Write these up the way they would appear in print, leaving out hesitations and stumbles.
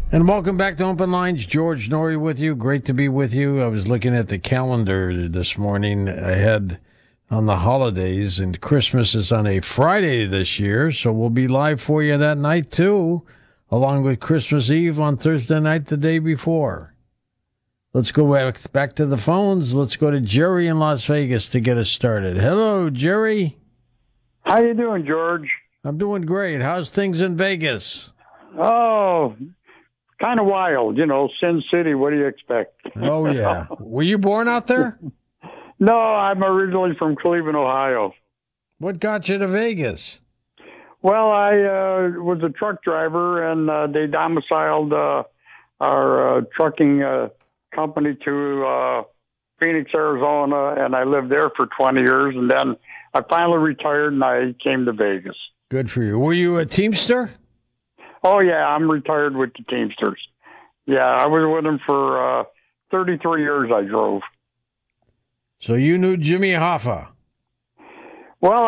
And welcome back to Open Lines. George Norrie with you. Great to be with you. I was looking at the calendar this morning ahead on the holidays, and Christmas is on a Friday this year, so we'll be live for you that night too, along with Christmas Eve on Thursday night the day before. Let's go back to the phones. Let's go to Jerry in Las Vegas to get us started. Hello, Jerry. How you doing, George? I'm doing great. How's things in Vegas? Oh, kind of wild, Sin City. What do you expect? Oh, yeah. Were you born out there? No, I'm originally from Cleveland, Ohio. What got you to Vegas? Well, I was a truck driver, and they domiciled our trucking company to Phoenix, Arizona, and I lived there for 20 years, and then I finally retired, and I came to Vegas. Good for you. Were you a Teamster? Oh, yeah, I'm retired with the Teamsters. Yeah, I was with them for 33 years I drove. So you knew Jimmy Hoffa? Well,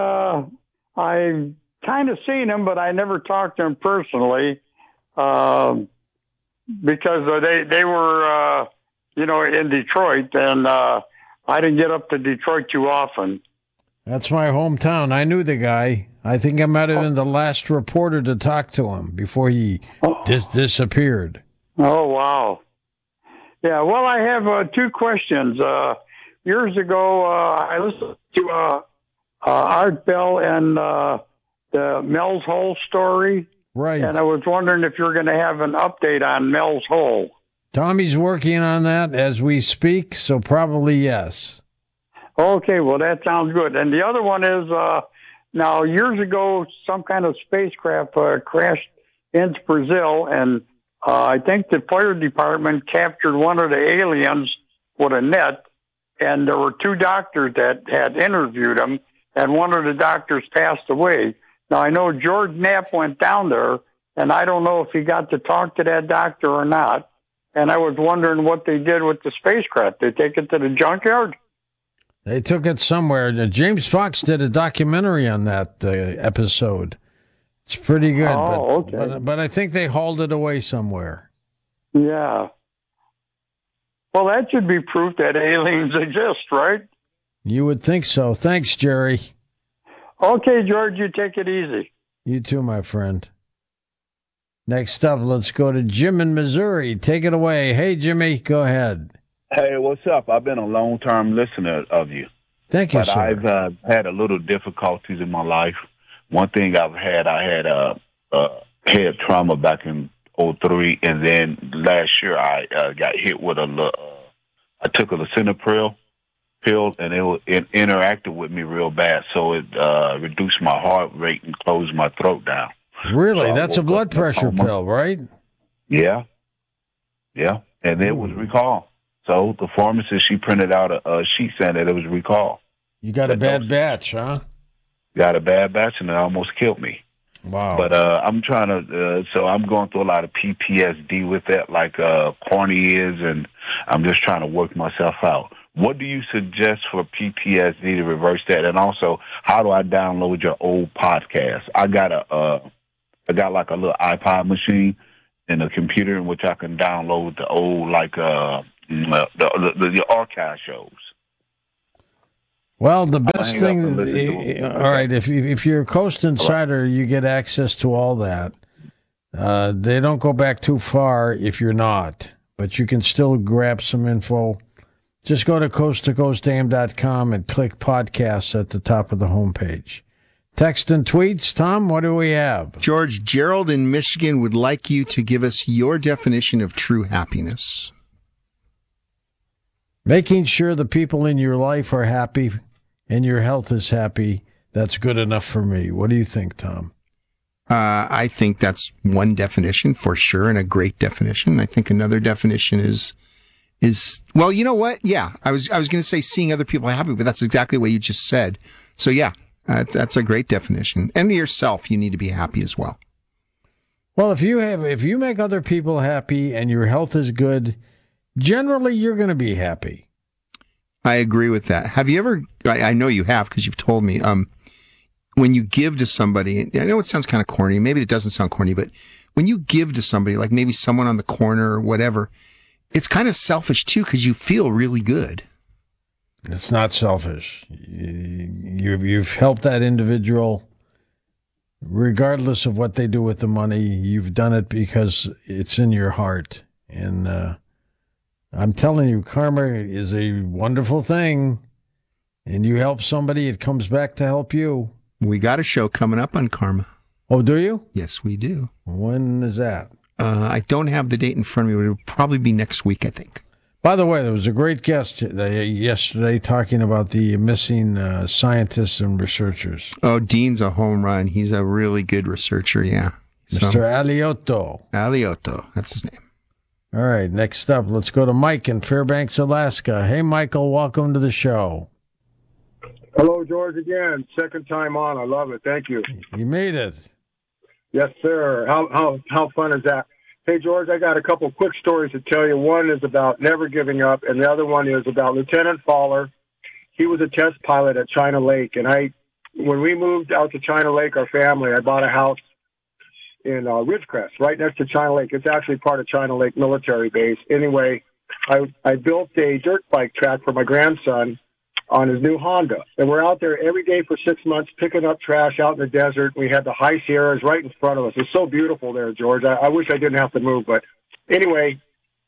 I kind of seen him, but I never talked to him personally because they were, in Detroit, and I didn't get up to Detroit too often. That's my hometown. I knew the guy. I think I might have been the last reporter to talk to him before he disappeared. Oh, wow. Yeah, well, I have two questions. Years ago, I listened to Art Bell and the Mel's Hole story. Right. And I was wondering if you're going to have an update on Mel's Hole. Tommy's working on that as we speak, so probably yes. Okay, well, that sounds good. And the other one is, now, years ago, some kind of spacecraft crashed into Brazil, and I think the fire department captured one of the aliens with a net, and there were two doctors that had interviewed him, and one of the doctors passed away. Now, I know George Knapp went down there, and I don't know if he got to talk to that doctor or not, and I was wondering what they did with the spacecraft. They take it to the junkyard? They took it somewhere. James Fox did a documentary on that episode. It's pretty good. Oh, okay. But I think they hauled it away somewhere. Yeah. Well, that should be proof that aliens exist, right? You would think so. Thanks, Jerry. Okay, George, you take it easy. You too, my friend. Next up, let's go to Jim in Missouri. Take it away. Hey, Jimmy, go ahead. Hey, what's up? I've been a long-term listener of you. Thank you, but sir. I've had a little difficulties in my life. One thing I had head trauma back in '03, and then last year I got hit with I took a lisinopril pill, and it interacted with me real bad, so it reduced my heart rate and closed my throat down. Really? So that's a blood pressure pill, right? Yeah. And it was recalled. So the pharmacist, she printed out a sheet saying that it was recalled. You got a bad batch, huh? Got a bad batch, and it almost killed me. Wow. But I'm trying to, so I'm going through a lot of PTSD with that, like corny is, and I'm just trying to work myself out. What do you suggest for PTSD to reverse that? And also, how do I download your old podcast? I got like a little iPod machine and a computer in which I can download the old, like, the archive shows. Well, the best thing, all right, if you're a Coast Insider, you get access to all that. They don't go back too far if you're not, but you can still grab some info. Just go to coasttocoastam.com and click podcasts at the top of the homepage. Text and tweets. Tom, what do we have? George, Gerald in Michigan would like you to give us your definition of true happiness. Making sure the people in your life are happy and your health is happy, that's good enough for me. What do you think, Tom? I think that's one definition for sure, and a great definition. I think another definition is well, you know what? Yeah, I was going to say seeing other people happy, but that's exactly what you just said. So yeah, that's a great definition. And yourself, you need to be happy as well. Well, if you make other people happy and your health is good, generally you're going to be happy. I agree with that. Have you ever? I know you have because you've told me. when you give to somebody, and I know it sounds kind of corny, maybe it doesn't sound corny, but when you give to somebody, like maybe someone on the corner or whatever, it's kind of selfish too, because you feel really good. It's not selfish. You've helped that individual, regardless of what they do with the money. You've done it because it's in your heart. And I'm telling you, karma is a wonderful thing. And you help somebody, it comes back to help you. We got a show coming up on karma. Oh, do you? Yes, we do. When is that? I don't have the date in front of me, but it'll probably be next week, I think. By the way, there was a great guest yesterday talking about the missing scientists and researchers. Oh, Dean's a home run. He's a really good researcher, yeah. Mr. Aliotto. Aliotto, that's his name. All right, next up, let's go to Mike in Fairbanks, Alaska. Hey, Michael, welcome to the show. Hello, George, again. Second time on. I love it. Thank you. You made it. Yes, sir. How fun is that? Hey, George, I got a couple quick stories to tell you. One is about never giving up, and the other one is about Lieutenant Fowler. He was a test pilot at China Lake, and when we moved out to China Lake, our family, I bought a house in Ridgecrest, right next to China Lake. It's actually part of China Lake Military Base. Anyway, I built a dirt bike track for my grandson on his new Honda. And we're out there every day for 6 months picking up trash out in the desert. We had the high Sierras right in front of us. It's so beautiful there, George. I wish I didn't have to move. But anyway,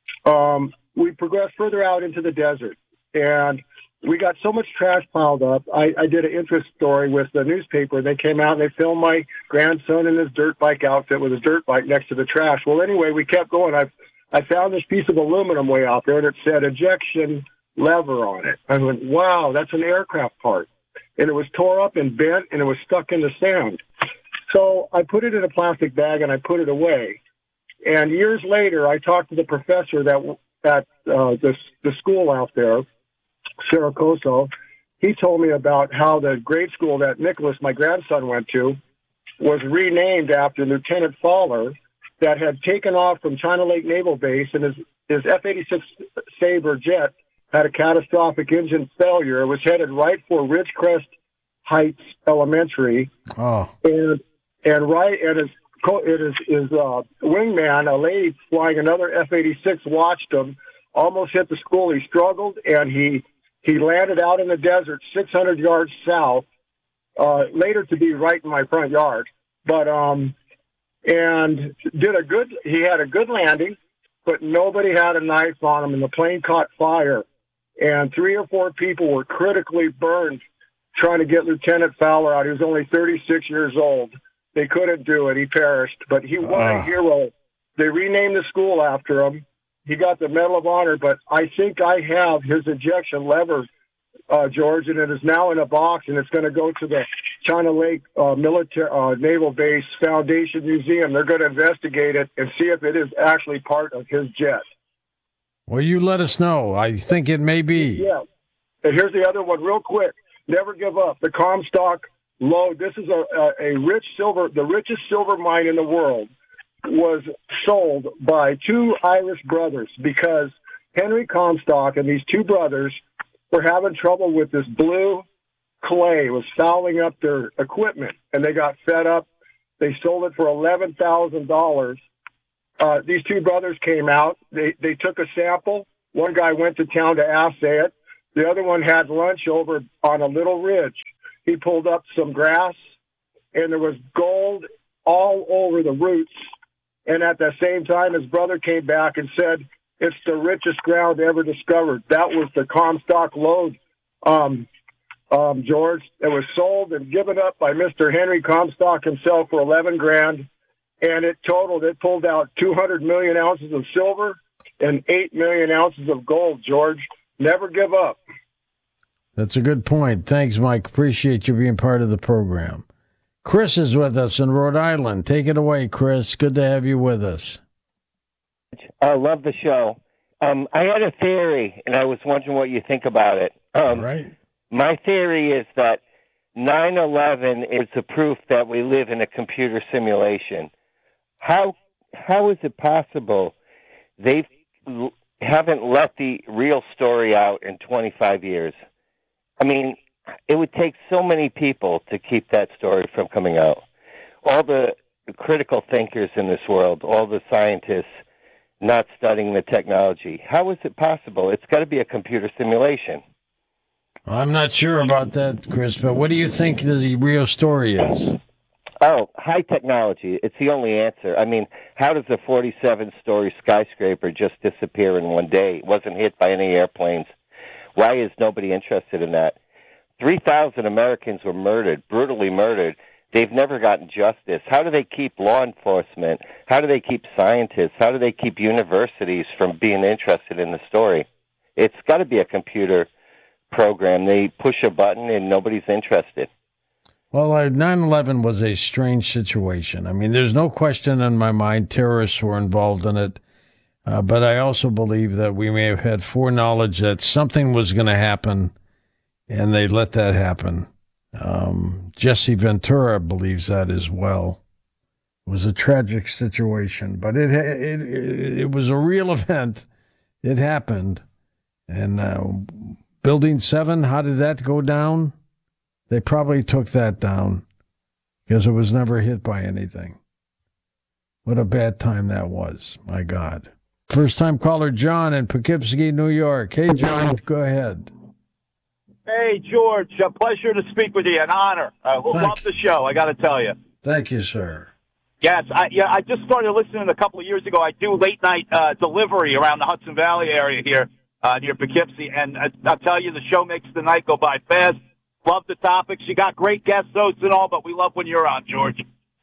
we progressed further out into the desert. And we got so much trash piled up. I did an interest story with the newspaper. They came out and they filmed my grandson in his dirt bike outfit with his dirt bike next to the trash. Well, anyway, we kept going. I found this piece of aluminum way out there, and it said ejection lever on it. I went, wow, that's an aircraft part. And it was tore up and bent, and it was stuck in the sand. So I put it in a plastic bag, and I put it away. And years later, I talked to the professor at the school out there, Saracoso. He told me about how the grade school that Nicholas, my grandson, went to, was renamed after Lieutenant Fowler, that had taken off from China Lake Naval Base, and his F-86 Sabre jet had a catastrophic engine failure. It was headed right for Ridgecrest Heights Elementary. Oh. And his wingman, a lady flying another F-86, watched him, almost hit the school. He struggled, and he landed out in the desert 600 yards south, later to be right in my front yard. But and he had a good landing, but nobody had a knife on him, and the plane caught fire. And 3 or 4 people were critically burned trying to get Lieutenant Fowler out. He was only 36 years old. They couldn't do it. He perished. But he was a hero. They renamed the school after him. He got the Medal of Honor, but I think I have his ejection lever, George, and it is now in a box, and it's going to go to the China Lake Naval Base Foundation Museum. They're going to investigate it and see if it is actually part of his jet. Well, you let us know. I think it may be. Yeah. And here's the other one real quick. Never give up. The Comstock lode. This is the richest silver mine in the world, was sold by 2 Irish brothers because Henry Comstock and these 2 brothers were having trouble with this blue clay. It was fouling up their equipment, and they got fed up. They sold it for $11,000. These 2 brothers came out. They took a sample. One guy went to town to assay it. The other one had lunch over on a little ridge. He pulled up some grass, and there was gold all over the roots. And at the same time, his brother came back and said, it's the richest ground ever discovered. That was the Comstock lode, George. It was sold and given up by Mr. Henry Comstock himself for $11,000. And it pulled out 200 million ounces of silver and 8 million ounces of gold, George. Never give up. That's a good point. Thanks, Mike. Appreciate you being part of the program. Chris is with us in Rhode Island. Take it away, Chris. Good to have you with us. I love the show. I had a theory, and I was wondering what you think about it. Right. My theory is that 9/11 is the proof that we live in a computer simulation. How is it possible they haven't let the real story out in 25 years? I mean, it would take so many people to keep that story from coming out. All the critical thinkers in this world, all the scientists not studying the technology. How is it possible? It's got to be a computer simulation. I'm not sure about that, Chris, but what do you think the real story is? Oh, high technology. It's the only answer. I mean, how does a 47-story skyscraper just disappear in one day? It wasn't hit by any airplanes. Why is nobody interested in that? 3,000 Americans were murdered, brutally murdered. They've never gotten justice. How do they keep law enforcement? How do they keep scientists? How do they keep universities from being interested in the story? It's got to be a computer program. They push a button and nobody's interested. Well, 9/11 was a strange situation. I mean, there's no question in my mind terrorists were involved in it. But I also believe that we may have had foreknowledge that something was going to happen, and they let that happen. Jesse Ventura believes that as well. It was a tragic situation, but it was a real event. It happened. And Building 7, how did that go down? They probably took that down because it was never hit by anything. What a bad time that was. My God. First-time caller John in Poughkeepsie, New York. Hey, John, go ahead. Hey, George, a pleasure to speak with you. An honor. Love the show, I got to tell you. Thank you, sir. Yes, I just started listening a couple of years ago. I do late-night delivery around the Hudson Valley area here near Poughkeepsie, and I'll tell you, the show makes the night go by fast. Love the topics. You got great guest hosts and all, but we love when you're on, George.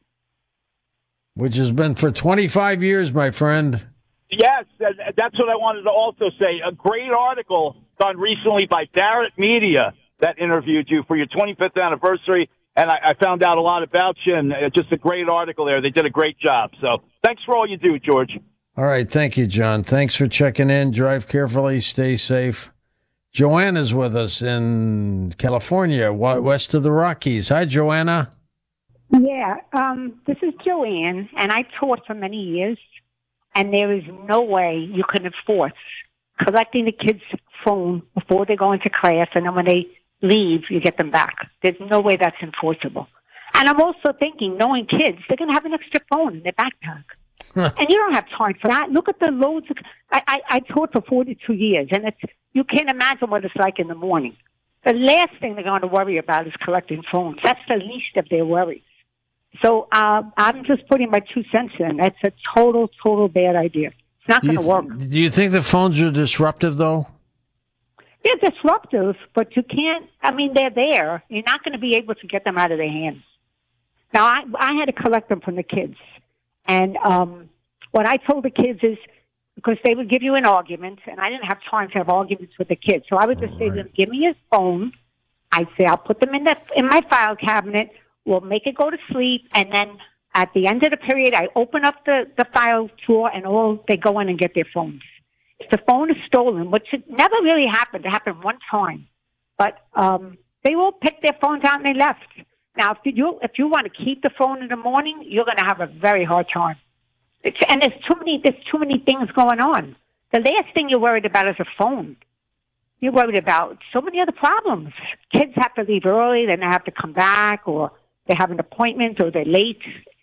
Which has been for 25 years, my friend. Yes, that's what I wanted to also say. A great article done recently by Barrett Media that interviewed you for your 25th anniversary, and I found out a lot about you, and just a great article there. They did a great job. So thanks for all you do, George. All right. Thank you, John. Thanks for checking in. Drive carefully. Stay safe. Joanna's with us in California, west of the Rockies. Hi, Joanna. Yeah, this is Joanne, and I taught for many years, and there is no way you can enforce collecting the kids' phone before they go into class, and then when they leave, you get them back. There's no way that's enforceable. And I'm also thinking, knowing kids, they're going to have an extra phone in their backpack. And you don't have time for that. Look at the loads of... I taught for 42 years, and you can't imagine what it's like in the morning. The last thing they're going to worry about is collecting phones. That's the least of their worries. So I'm just putting my 2 cents in. That's a total bad idea. It's not going to work. Do you think the phones are disruptive, though? They're disruptive, but you can't... I mean, they're there. You're not going to be able to get them out of their hands. Now, I had to collect them from the kids. And what I told the kids is, because they would give you an argument, and I didn't have time to have arguments with the kids. So I would just say to them, give me your phone. I'd say, I'll put them in my file cabinet. We'll make it go to sleep. And then at the end of the period, I open up the file drawer, and they go in and get their phones. If the phone is stolen, which never really happened, it happened one time. But they all picked their phones out and they left. Now, if you want to keep the phone in the morning, you're going to have a very hard time. And there's too many things going on. The last thing you're worried about is a phone. You're worried about so many other problems. Kids have to leave early, then they have to come back, or they have an appointment, or they're late.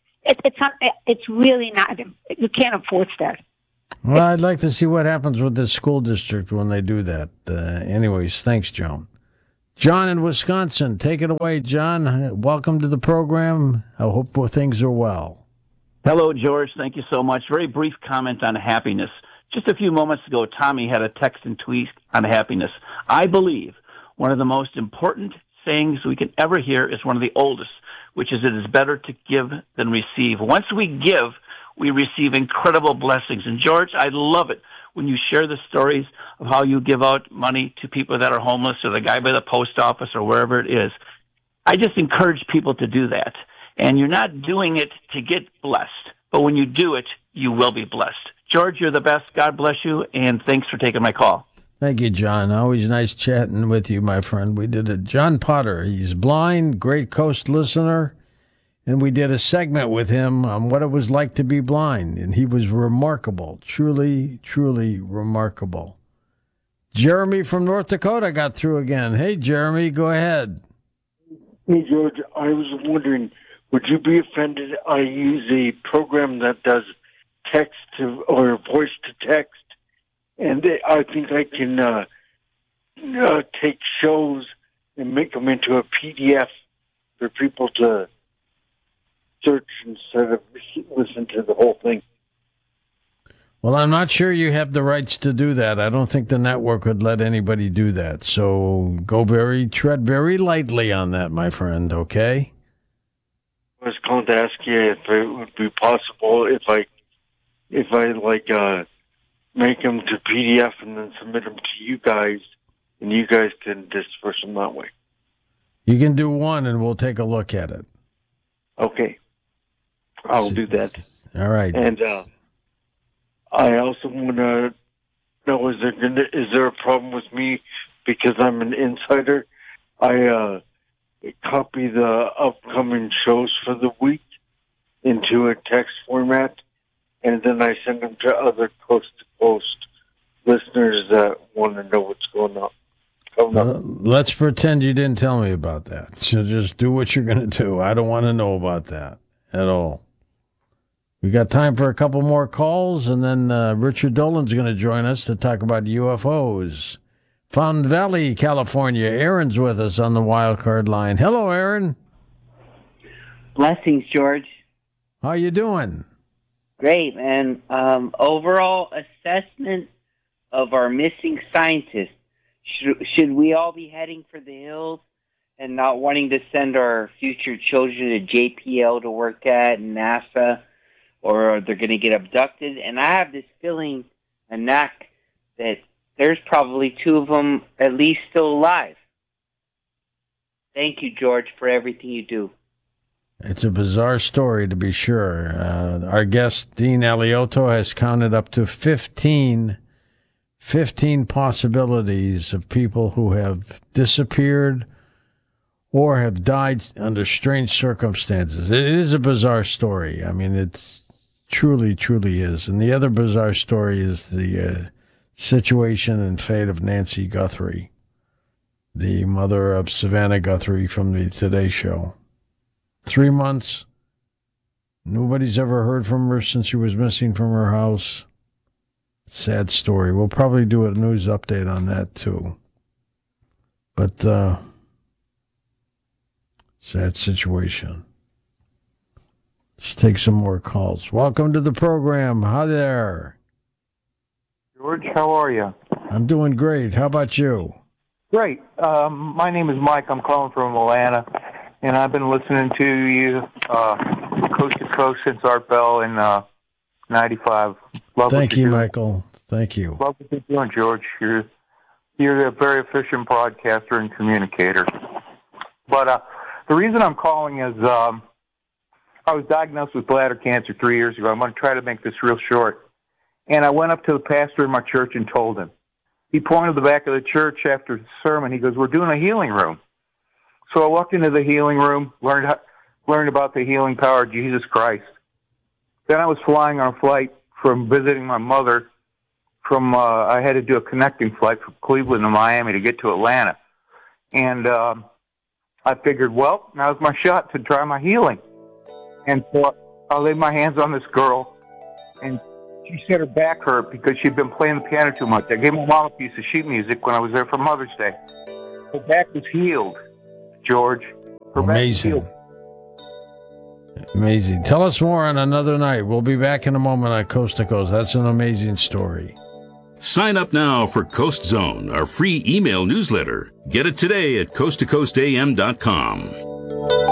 It's really not. You can't enforce that. Well, I'd like to see what happens with the school district when they do that. Anyways, thanks, Joan. John in Wisconsin, take it away, John. Welcome to the program. I hope things are well. Hello, George. Thank you so much. Very brief comment on happiness. Just a few moments ago, Tommy had a text and tweet on happiness. I believe one of the most important sayings we can ever hear is one of the oldest, which is it is better to give than receive. Once we give, we receive incredible blessings. And George, I love it when you share the stories of how you give out money to people that are homeless, or the guy by the post office, or wherever it is. I just encourage people to do that. And you're not doing it to get blessed, but when you do it, you will be blessed. George, you're the best. God bless you, and thanks for taking my call. Thank you, John. Always nice chatting with you, my friend. We did it. John Potter, he's blind, Great Coast listener, and we did a segment with him on what it was like to be blind, and he was remarkable, truly, truly remarkable. Jeremy from North Dakota got through again. Hey, Jeremy, go ahead. Hey, George, I was wondering, would you be offended I use a program that does text to or voice to text, and I think I can take shows and make them into a PDF for people to search instead of listen to the whole thing? Well, I'm not sure you have the rights to do that. I don't think the network would let anybody do that. So tread very lightly on that, my friend, okay? I was going to ask you if it would be possible if I make them to PDF and then submit them to you guys, and you guys can disperse them that way. You can do one, and we'll take a look at it. Okay. I'll do that. All right. And I also want to know, is there a problem with me because I'm an insider? I copy the upcoming shows for the week into a text format, and then I send them to other coast-to-coast listeners that want to know what's going on. Let's pretend you didn't tell me about that. So just do what you're going to do. I don't want to know about that at all. We got time for a couple more calls, and then Richard Dolan's going to join us to talk about UFOs. Fountain Valley, California. Aaron's with us on the wild card line. Hello, Aaron. Blessings, George. How you doing? Great, man. Overall assessment of our missing scientists. Should we all be heading for the hills and not wanting to send our future children to JPL to work at and NASA, or they're going to get abducted? And I have this feeling, a knack, that there's probably two of them at least still alive. Thank you, George, for everything you do. It's a bizarre story, to be sure. Our guest, Dean Alioto, has counted up to 15 possibilities of people who have disappeared or have died under strange circumstances. It is a bizarre story. I mean, it truly, truly is. And the other bizarre story is the situation and fate of Nancy Guthrie, the mother of Savannah Guthrie from the Today Show. 3 months. Nobody's ever heard from her since she was missing from her house. Sad story. We'll probably do a news update on that, too. But, sad situation. Let's take some more calls. Welcome to the program. Hi there. George, how are you? I'm doing great. How about you? Great. My name is Mike. I'm calling from Atlanta, and I've been listening to you coast to coast since Art Bell in 95. Thank you, Michael. Thank you. Love what you're doing, George. You're a very efficient broadcaster and communicator. But the reason I'm calling is I was diagnosed with bladder cancer 3 years ago. I'm going to try to make this real short. And I went up to the pastor in my church and told him. He pointed to the back of the church after the sermon. He goes, "We're doing a healing room." So I walked into the healing room, learned about the healing power of Jesus Christ. Then I was flying on a flight from visiting my mother. I had to do a connecting flight from Cleveland to Miami to get to Atlanta. And I figured, well, now's my shot to try my healing. And so I laid my hands on this girl, and she said her back hurt because she'd been playing the piano too much. I gave my mom a piece of sheet music when I was there for Mother's Day. Her back was healed, George. Her Amazing. Back was healed. Amazing. Tell us more on another night. We'll be back in a moment on Coast to Coast. That's an amazing story. Sign up now for Coast Zone, our free email newsletter. Get it today at coasttocoastam.com.